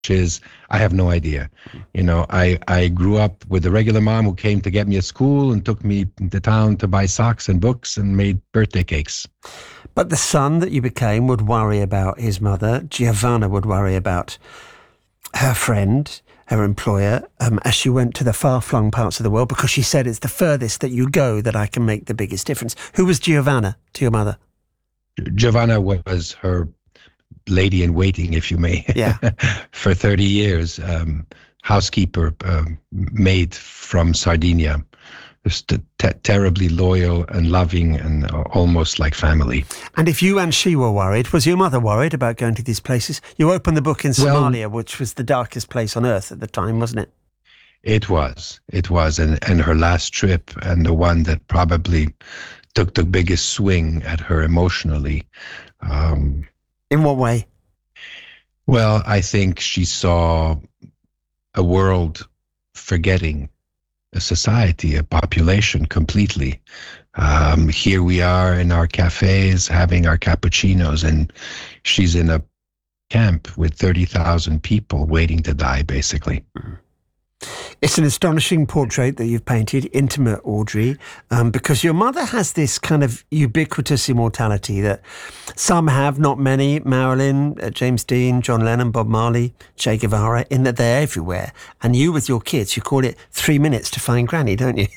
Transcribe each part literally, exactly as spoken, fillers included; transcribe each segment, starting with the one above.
is, I have no idea. You know, I, I grew up with a regular mom who came to get me at school and took me to town to buy socks and books and made birthday cakes. But the son that you became would worry about his mother. Giovanna would worry about her friend, her employer, um, as she went to the far-flung parts of the world, because she said, it's the furthest that you go that I can make the biggest difference. Who was Giovanna to your mother? Giovanna was her lady in waiting, if you may, yeah. for thirty years. Um, housekeeper, uh, maid from Sardinia. Just te- terribly loyal and loving and almost like family. And if you and she were worried, was your mother worried about going to these places? You opened the book in Somalia, well, which was the darkest place on earth at the time, wasn't it? It was. It was. And, and her last trip, and the one that probably took the biggest swing at her emotionally. Um, in what way? Well, I think she saw a world forgetting a society, a population completely. Um, here we are in our cafes having our cappuccinos, and she's in a camp with thirty thousand people waiting to die, basically. Mm-hmm. It's an astonishing portrait that you've painted, intimate, Audrey, um, because your mother has this kind of ubiquitous immortality that some have, not many. Marilyn, uh, James Dean, John Lennon, Bob Marley, Che Guevara, in that they're everywhere. And you with your kids, you call it three minutes to find Granny, don't you?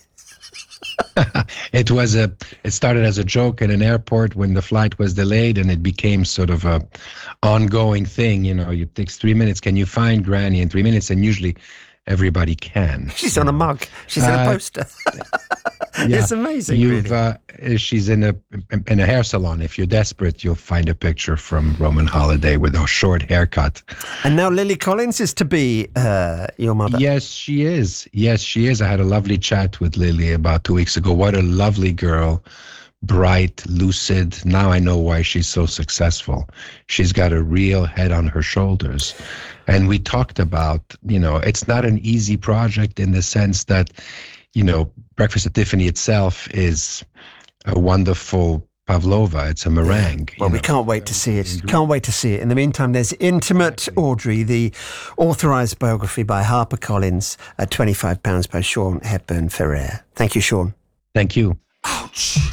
It was a. It started as a joke at an airport when the flight was delayed, and it became sort of a ongoing thing. You know, it takes three minutes. Can you find Granny in three minutes? And usually everybody can. She's on a mug. She's on uh, a poster. Yeah, it's amazing. You've, really. uh, she's in a in a hair salon. If you're desperate, you'll find a picture from Roman Holiday with a short haircut. And now Lily Collins is to be uh, your mother. Yes, she is. Yes, she is. I had a lovely chat with Lily about two weeks ago. What a lovely girl. Bright, lucid. Now I know why she's so successful. She's got a real head on her shoulders. And we talked about, you know, it's not an easy project in the sense that, you know, Breakfast at Tiffany itself is a wonderful pavlova. It's a meringue. Well, we know. can't wait to see it. Can't wait to see it. In the meantime, there's Intimate Audrey, the authorised biography by HarperCollins at twenty-five pounds by Sean Hepburn Ferrer. Thank you, Sean. Thank you. Ouch.